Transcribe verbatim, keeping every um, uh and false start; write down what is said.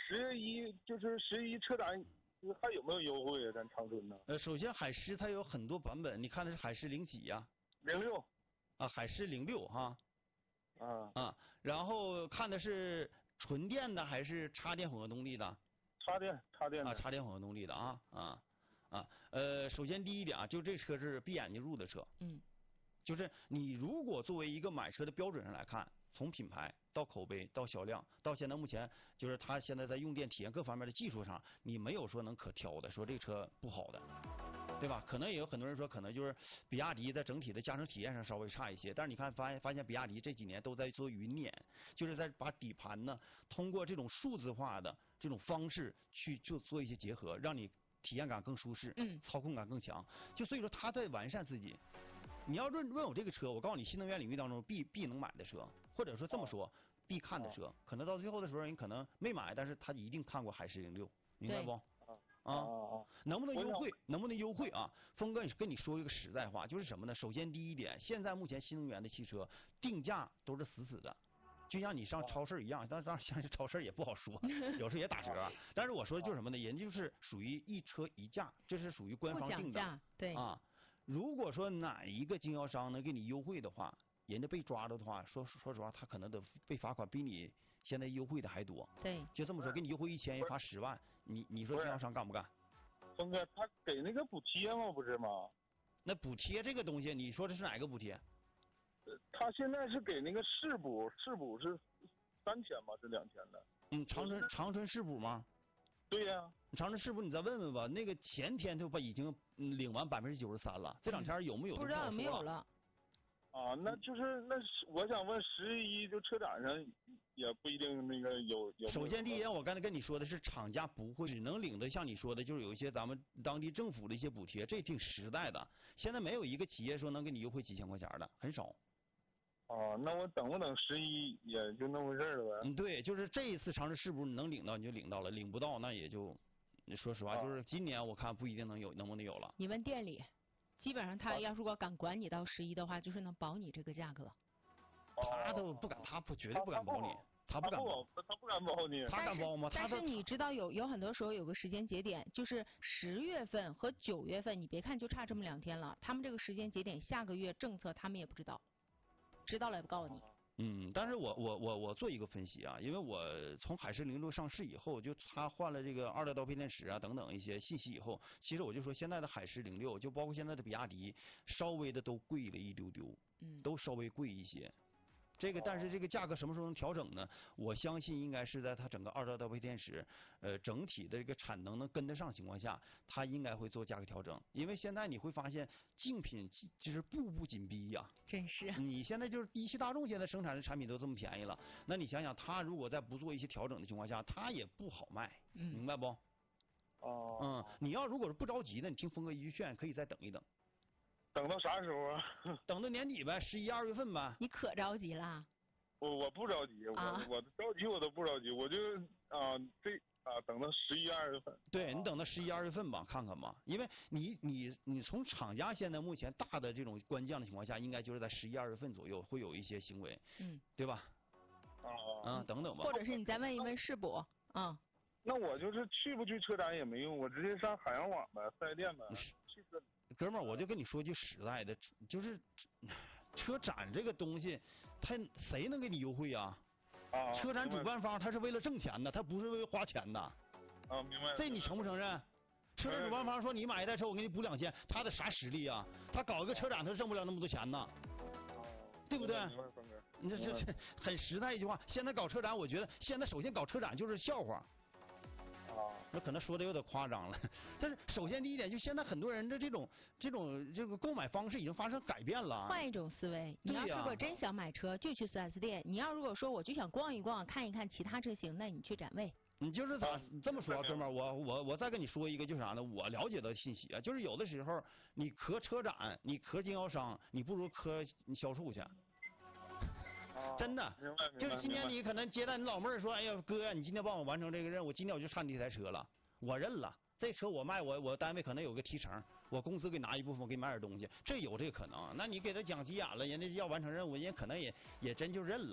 十月一就是十一车展还有没有优惠啊？咱长春呢？ 呃，首先海狮它有很多版本，你看的是海狮零几呀？ 零六。 啊，海狮零六哈。 啊。 啊，然后看的是纯电的还是插电混合动力的？ 插电，插电的。 啊，插电混合动力的啊啊啊。呃，首先第一点啊，就这车是闭眼睛入的车。 嗯。 就是你如果作为一个买车的标准上来看，从品牌到口碑到销量到现在目前，就是它现在在用电体验各方面的技术上，你没有说能可挑的，说这个车不好的，对吧？可能也有很多人说，可能就是比亚迪在整体的驾乘体验上稍微差一些，但是你看发现发现比亚迪这几年都在做云辇，就是在把底盘呢通过这种数字化的这种方式去就做一些结合，让你体验感更舒适， 嗯， 操控感更强。就所以说他在完善自己。你要问问我这个车，我告诉你，新能源领域当中必必能买的车，或者说这么说，必看的车，可能到最后的时候，你可能没买，但是他一定看过海狮零六，明白不？啊，能不能优惠？能不能优惠啊？峰哥，跟你说一个实在话，就是什么呢？首先第一点，现在目前新能源的汽车定价都是死死的。就像你上超市一样，但当然像超市也不好说，有时候也打折。但是我说的就是什么呢？人家就是属于一车一价，这是属于官方定的。 对啊，如果说哪一个经销商能给你优惠的话，人家被抓着的话，说说实话，他可能得被罚款比你现在优惠的还多。 对， 就这么说，给你优惠一千，罚十万，你你说经销商干不干？ 峰哥，他给那个补贴吗？不是吗？ 那补贴这个东西，你说的是哪个补贴？ 他现在是给那个市补，市补是三千吗？是两千的？ 嗯，长春长春市补吗？ 对呀、啊， 长春市补你再问问吧。那个前天就把已经领完百分之九十三了，这两天有没有？ 不知道有没有了。 啊，那就是那我想问，十一就车展上也不一定那个有有。 首先第一点，我刚才跟你说的是，厂家不会只能领的，像你说的，就是有一些咱们当地政府的一些补贴，这挺实在的。现在没有一个企业说能给你优惠几千块钱的，很少。 哦，那我等不等十一也就那回事了呗。 嗯，对，就是这一次长春市补你能领到你就领到了，领不到那也就，说实话， 啊、 就是今年我看不一定能有，能不能有了。 你问店里。基本上他要如果敢管你到十一的话，就是能保你这个价格。 他都不敢，他不绝对不敢保你，他不敢保， 他不敢保你， 他敢保吗？ 但是你知道有有很多时候有个时间节点，就是十月份和九月份，你别看就差这么两天了，他们这个时间节点下个月政策他们也不知道，知道了也不告诉你。 嗯，但是我我我我做一个分析啊，因为我从海狮零六上市以后，就它换了这个二代刀片电池啊等等一些信息以后，其实我就说现在的海狮零六，就包括现在的比亚迪，稍微的都贵了一丢丢， 嗯， 都稍微贵一些。这个，但是这个价格什么时候能调整呢？我相信应该是在它整个二代刀片电池，呃，整体的这个产能能跟得上情况下，它应该会做价格调整。因为现在你会发现竞品就是步步紧逼呀、啊， 真是。 你现在就是一汽大众现在生产的产品都这么便宜了，那你想想，它如果在不做一些调整的情况下，它也不好卖， 嗯、 明白不？ 哦。 嗯，你要如果是不着急的，你听峰哥一句劝，可以再等一等。 等到啥时候啊？ 等到年底呗，十一二月份呗。 你可着急啦？ 我我不着急， 啊、 我我着急我都不着急，我就啊这啊等到十一二月份。 对你等到十一二月份吧，看看吧，因为你你你从厂家现在目前大的这种官降的情况下，应该就是在十一二月份左右会有一些行为， 嗯， 对吧？ 啊啊，等等吧。 或者是你再问一问世博啊。 那我就是去不去车展也没用，我直接上海洋网呗，四 S 店呗。去车。 哥们儿，我就跟你说句实在的，就是车展这个东西，他谁能给你优惠啊？ 啊， 车展主办方他是为了挣钱的，他不是为了花钱的。 啊，明白。 这你承不承认？车展主办方说你买一台车我给你补两千，他的啥实力啊？他搞一个车展他挣不了那么多钱呢，对不对？你这这这很实在一句话，现在搞车展，我觉得现在首先搞车展就是笑话。 啊， 那可能说的有点夸张了，但是首先第一点，就现在很多人的这种这种这个购买方式已经发生改变了。 换一种思维，你要如果真想买车，就去四 S 店；你要如果说我就想逛一逛、看一看其他车型，那你去展位。 你就是咋、啊、这么说啊，哥们儿，我我我再跟你说一个，就是啥呢？我了解的信息啊，就是有的时候你磕车展，你磕经销商，你不如磕销售去。真的，就是今天你可能接待你老妹儿说，哎呀哥呀，你今天帮我完成这个任务，今天我就差你这台车了，我认了，这车我卖，我我单位可能有个提成，我公司给拿一部分，我给你买点东西，这有这个可能。那你给他讲急眼了，人家要完成任务，人家可能也也真就认了。